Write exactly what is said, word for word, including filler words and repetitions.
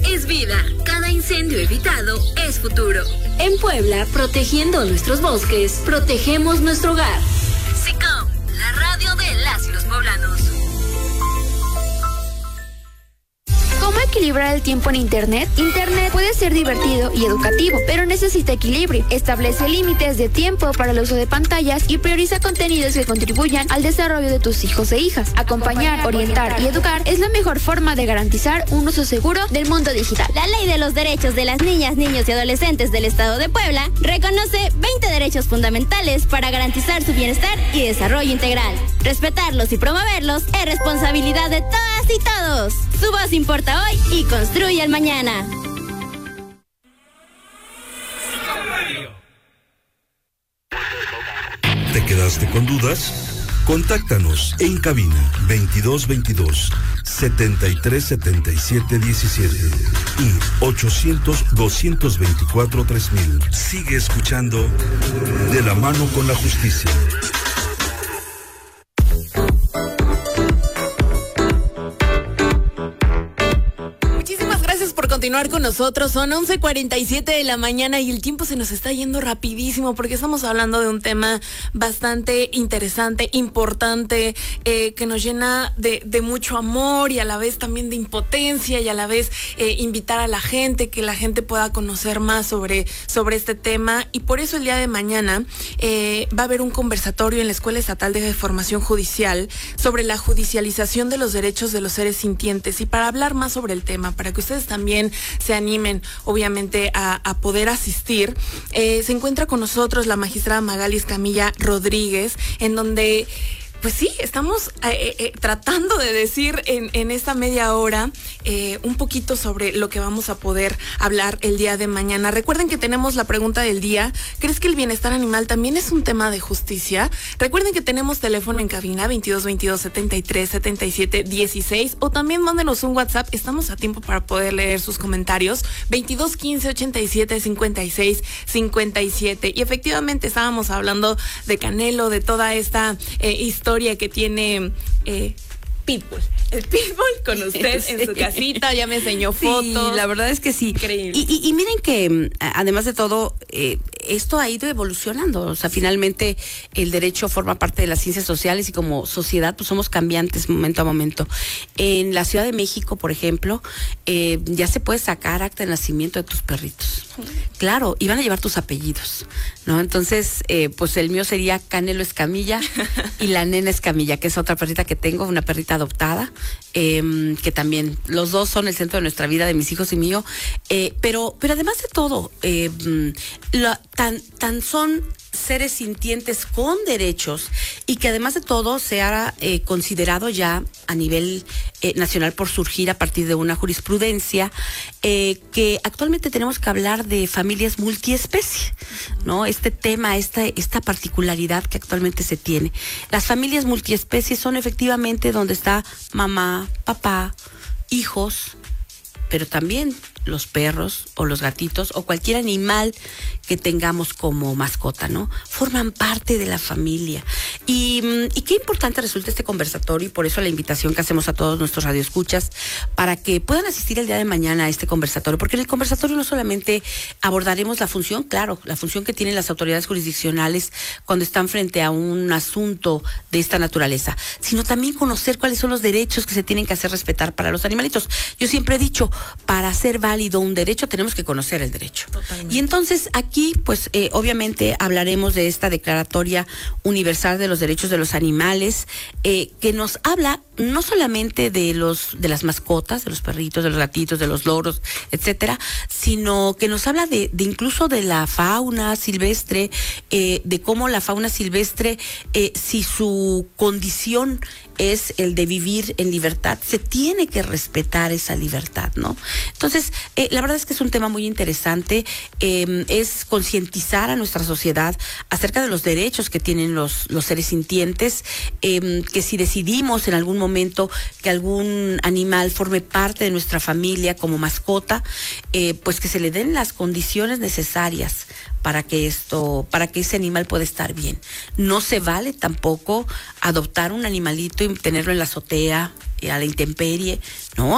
es vida. Cada incendio evitado es futuro. En Puebla, protegiendo nuestros bosques, protegemos nuestro hogar. SICOM, la radio de las y los poblanos. ¿Cómo equilibrar el tiempo en Internet? Internet puede ser divertido y educativo, pero necesita equilibrio. Establece límites de tiempo para el uso de pantallas y prioriza contenidos que contribuyan al desarrollo de tus hijos e hijas. Acompañar, orientar y educar es la mejor forma de garantizar un uso seguro del mundo digital. La Ley de los Derechos de las Niñas, Niños y Adolescentes del Estado de Puebla reconoce veinte derechos fundamentales para garantizar su bienestar y desarrollo integral. Respetarlos y promoverlos es responsabilidad de todas y todos. Su voz importa hoy y construye el mañana. ¿Te quedaste con dudas? Contáctanos en cabina veintidós veintidós, setenta y tres setenta y siete diecisiete y ochocientos, doscientos veinticuatro, tres mil. Sigue escuchando De la mano con la justicia. Continuar con nosotros, son once cuarenta y siete de la mañana y el tiempo se nos está yendo rapidísimo porque estamos hablando de un tema bastante interesante, importante, eh, que nos llena de, de mucho amor y a la vez también de impotencia y a la vez eh, invitar a la gente, que la gente pueda conocer más sobre, sobre este tema, y por eso el día de mañana eh, va a haber un conversatorio en la Escuela Estatal de Formación Judicial sobre la judicialización de los derechos de los seres sintientes, y para hablar más sobre el tema, para que ustedes también se animen, obviamente, a, a poder asistir. Eh, se encuentra con nosotros la magistrada Magali Escamilla Rodríguez, en donde, pues sí, estamos eh, eh, tratando de decir en, en esta media hora eh, un poquito sobre lo que vamos a poder hablar el día de mañana. Recuerden que tenemos la pregunta del día: ¿crees que el bienestar animal también es un tema de justicia? Recuerden que tenemos teléfono en cabina veintidós veintidós, setenta y tres setenta y siete dieciséis, o también mándenos un WhatsApp, estamos a tiempo para poder leer sus comentarios, veintidós quince ochenta y siete cincuenta y seis cincuenta y siete. Y efectivamente estábamos hablando de Canelo, de toda esta eh, historia que tiene eh, Pitbull. El Pitbull con usted sí, en su casita, ya me enseñó fotos. Sí, la verdad es que sí. Increíble. Y, y, y miren que, además de todo, eh, esto ha ido evolucionando. O sea, finalmente el derecho forma parte de las ciencias sociales y como sociedad pues somos cambiantes momento a momento. En la Ciudad de México, por ejemplo, eh, ya se puede sacar acta de nacimiento de tus perritos. Claro, y van a llevar tus apellidos, ¿no? Entonces, eh, pues el mío sería Canelo Escamilla y la nena Escamilla, que es otra perrita que tengo, una perrita adoptada, eh, que también los dos son el centro de nuestra vida, de mis hijos y mío, eh, pero, pero además de todo, eh, lo, tan, tan son seres sintientes con derechos, y que además de todo se ha eh, considerado ya a nivel eh, nacional por surgir a partir de una jurisprudencia, eh, que actualmente tenemos que hablar de familias multiespecie, ¿no? Este tema, esta, esta particularidad que actualmente se tiene. Las familias multiespecies son efectivamente donde está mamá, papá, hijos, pero también los perros o los gatitos o cualquier animal que tengamos como mascota, ¿no? Forman parte de la familia. Y, y qué importante resulta este conversatorio, y por eso la invitación que hacemos a todos nuestros radioescuchas para que puedan asistir el día de mañana a este conversatorio, porque en el conversatorio no solamente abordaremos la función, claro, la función que tienen las autoridades jurisdiccionales cuando están frente a un asunto de esta naturaleza, sino también conocer cuáles son los derechos que se tienen que hacer respetar para los animalitos. Yo siempre he dicho, para ser válido un derecho tenemos que conocer el derecho. Totalmente. Y entonces aquí, pues eh, obviamente hablaremos de esta Declaratoria Universal de los Derechos de los Animales, eh, que nos habla no solamente de los de las mascotas, de los perritos, de los gatitos, de los loros, etcétera, sino que nos habla de, de incluso de la fauna silvestre, eh, de cómo la fauna silvestre, eh, si su condición es el de vivir en libertad, se tiene que respetar esa libertad, ¿no? Entonces, eh, la verdad es que es un tema muy interesante, eh, es concientizar a nuestra sociedad acerca de los derechos que tienen los, los seres sintientes, eh, que si decidimos en algún momento que algún animal forme parte de nuestra familia como mascota, eh, pues que se le den las condiciones necesarias para que esto, para que ese animal pueda estar bien. No se vale tampoco adoptar un animalito y tenerlo en la azotea, a la intemperie, no.